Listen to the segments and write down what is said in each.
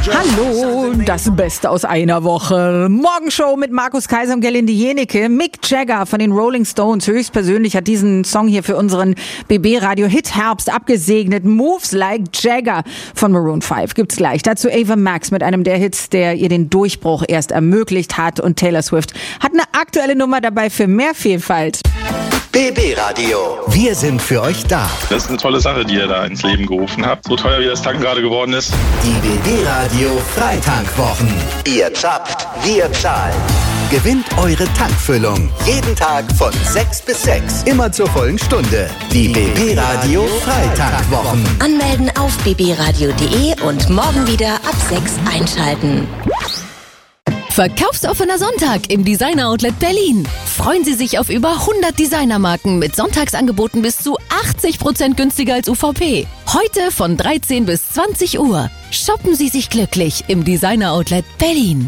Hallo, das Beste aus einer Woche. Morgenshow mit Markus Kaiser und Gerlinde Jenecke. Mick Jagger von den Rolling Stones höchstpersönlich hat diesen Song hier für unseren BB Radio Hit Herbst abgesegnet. Moves Like Jagger von Maroon 5 gibt's gleich. Dazu Ava Max mit einem der Hits, der ihr den Durchbruch erst ermöglicht hat. Und Taylor Swift hat eine aktuelle Nummer dabei für mehr Vielfalt. BB Radio. Wir sind für euch da. Das ist eine tolle Sache, die ihr da ins Leben gerufen habt. So teuer wie das Tanken gerade geworden ist. Die BB Radio Freitankwwochen. Ihr zapft, wir zahlen. Gewinnt eure Tankfüllung. Jeden Tag von 6 bis 6. Immer zur vollen Stunde. Die BB Radio Freitankwwochen. Anmelden auf bbradio.de und morgen wieder ab 6 einschalten. Verkaufsoffener Sonntag im Designer Outlet Berlin. Freuen Sie sich auf über 100 Designermarken mit Sonntagsangeboten bis zu 80% günstiger als UVP. Heute von 13 bis 20 Uhr. Shoppen Sie sich glücklich im Designer Outlet Berlin.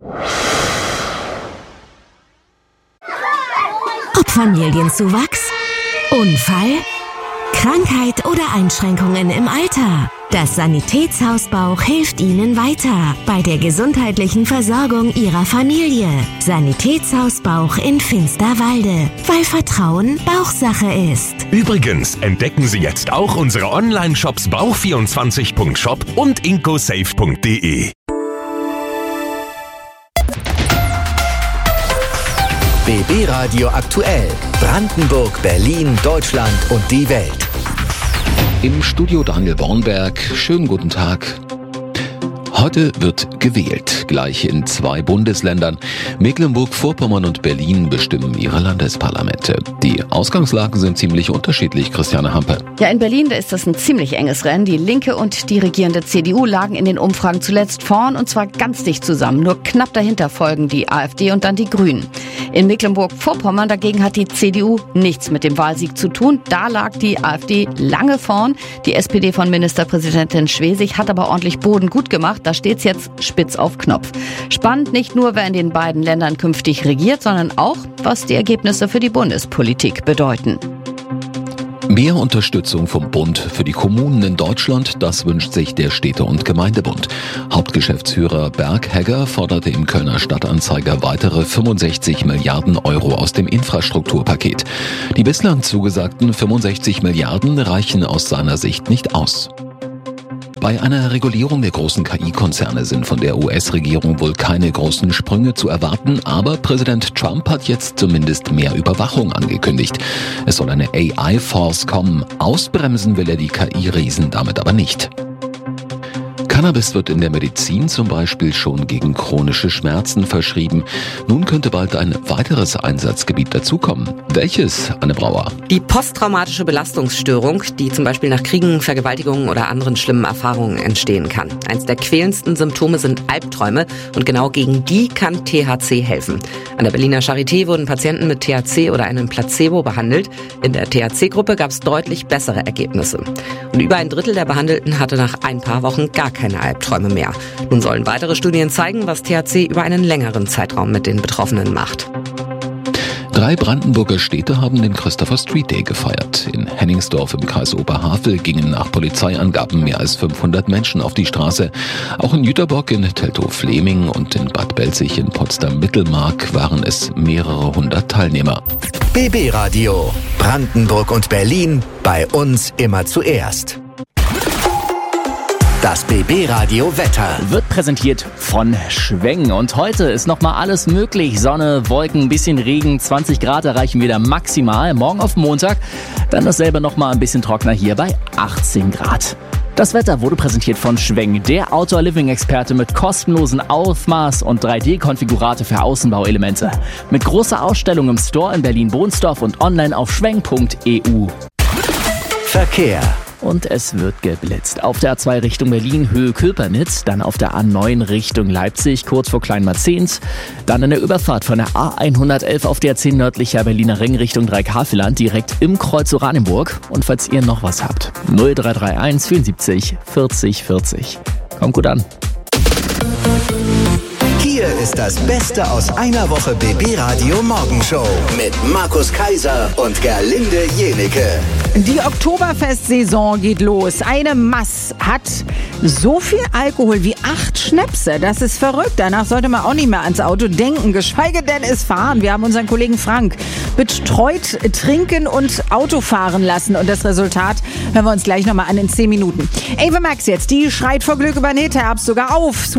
Ob Familienzuwachs, Unfall, Krankheit oder Einschränkungen im Alter. Das Sanitätshaus Bauch hilft Ihnen weiter bei der gesundheitlichen Versorgung Ihrer Familie. Sanitätshaus Bauch in Finsterwalde, weil Vertrauen Bauchsache ist. Übrigens entdecken Sie jetzt auch unsere Online-Shops bauch24.shop und incosafe.de. BB Radio aktuell. Brandenburg, Berlin, Deutschland und die Welt. Im Studio Daniel Bornberg. Schönen guten Tag. Heute wird gewählt, gleich in 2 Bundesländern. Mecklenburg-Vorpommern und Berlin bestimmen ihre Landesparlamente. Die Ausgangslagen sind ziemlich unterschiedlich, Christiane Hampe. Ja, in Berlin, da ist das ein ziemlich enges Rennen. Die Linke und die regierende CDU lagen in den Umfragen zuletzt vorn und zwar ganz dicht zusammen. Nur knapp dahinter folgen die AfD und dann die Grünen. In Mecklenburg-Vorpommern dagegen hat die CDU nichts mit dem Wahlsieg zu tun. Da lag die AfD lange vorn. Die SPD von Ministerpräsidentin Schwesig hat aber ordentlich Boden gut gemacht. Da steht's jetzt spitz auf Knopf. Spannend nicht nur, wer in den beiden Ländern künftig regiert, sondern auch, was die Ergebnisse für die Bundespolitik bedeuten. Mehr Unterstützung vom Bund für die Kommunen in Deutschland, das wünscht sich der Städte- und Gemeindebund. Hauptgeschäftsführer Berg Hegger forderte im Kölner Stadtanzeiger weitere 65 Milliarden Euro aus dem Infrastrukturpaket. Die bislang zugesagten 65 Milliarden reichen aus seiner Sicht nicht aus. Bei einer Regulierung der großen KI-Konzerne sind von der US-Regierung wohl keine großen Sprünge zu erwarten, aber Präsident Trump hat jetzt zumindest mehr Überwachung angekündigt. Es soll eine AI-Force kommen. Ausbremsen will er die KI-Riesen damit aber nicht. Cannabis wird in der Medizin zum Beispiel schon gegen chronische Schmerzen verschrieben. Nun könnte bald ein weiteres Einsatzgebiet dazukommen. Welches, Anne Brauer? Die posttraumatische Belastungsstörung, die zum Beispiel nach Kriegen, Vergewaltigungen oder anderen schlimmen Erfahrungen entstehen kann. Eins der quälendsten Symptome sind Albträume und genau gegen die kann THC helfen. An der Berliner Charité wurden Patienten mit THC oder einem Placebo behandelt. In der THC-Gruppe gab es deutlich bessere Ergebnisse. Und über ein Drittel der Behandelten hatte nach ein paar Wochen gar keine Albträume mehr. Nun sollen weitere Studien zeigen, was THC über einen längeren Zeitraum mit den Betroffenen macht. 3 Brandenburger Städte haben den Christopher Street Day gefeiert. In Hennigsdorf im Kreis Oberhavel gingen nach Polizeiangaben mehr als 500 Menschen auf die Straße. Auch in Jüterbock, in Teltow-Fleming und in Bad Belzig in Potsdam-Mittelmark waren es mehrere hundert Teilnehmer. BB Radio. Brandenburg und Berlin. Bei uns immer zuerst. Das BB Radio Wetter wird präsentiert von Schweng. Und heute ist nochmal alles möglich. Sonne, Wolken, bisschen Regen, 20 Grad erreichen wir da maximal. Morgen auf Montag dann dasselbe nochmal ein bisschen trockener hier bei 18 Grad. Das Wetter wurde präsentiert von Schweng, der Outdoor-Living-Experte mit kostenlosen Aufmaß- und 3D-Konfigurate für Außenbauelemente. Mit großer Ausstellung im Store in Berlin-Bohnsdorf und online auf schweng.eu. Verkehr. Und es wird geblitzt. Auf der A2 Richtung Berlin, Höhe Köpernitz, dann auf der A9 Richtung Leipzig, kurz vor Kleinmarzehns, dann in der Überfahrt von der A111 auf der 10 nördlicher Berliner Ring Richtung Dreikafeland, direkt im Kreuz Oranienburg. Und falls ihr noch was habt, 0331 74 40 40. Kommt gut an. Hier ist das Beste aus einer Woche BB Radio Morgenshow mit Markus Kaiser und Gerlinde Jenike. Die Oktoberfest-Saison geht los. Eine Mass hat so viel Alkohol wie 8 Schnäpse. Das ist verrückt. Danach sollte man auch nicht mehr ans Auto denken, geschweige denn es fahren. Wir haben unseren Kollegen Frank betreut trinken und Auto fahren lassen. Und das Resultat hören wir uns gleich nochmal an in 10 Minuten. Ava Max jetzt, die schreit vor Glück über den Hitherbst sogar auf.